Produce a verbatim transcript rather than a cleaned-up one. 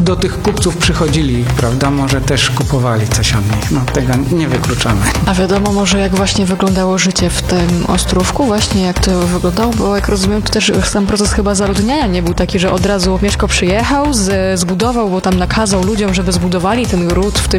do tych kupców przychodzili, prawda? Może też kupowali coś od nich. No, tego nie wykluczamy. A wiadomo może, jak właśnie wyglądało życie w tym Ostrówku? Właśnie jak to wyglądało? Bo jak rozumiem, to też sam proces chyba zaludniania nie był taki, że od razu Mieszko przyjechał, z, zbudował, bo tam nakazał ludziom, żeby zbudowali ten gród w tym